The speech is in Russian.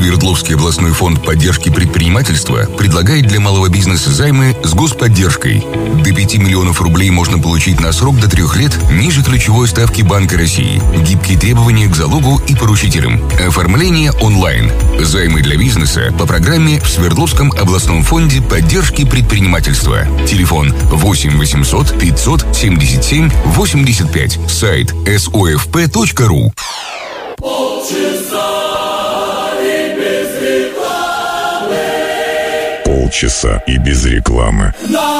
Свердловский областной фонд поддержки предпринимательства предлагает для малого бизнеса займы с господдержкой. До 5 миллионов рублей можно получить на срок до 3 лет ниже ключевой ставки Банка России. Гибкие требования к залогу и поручителям. Оформление онлайн. Займы для бизнеса по программе в Свердловском областном фонде поддержки предпринимательства. Телефон 8 800 577 85. Сайт sofp.ru. Полчаса и без рекламы.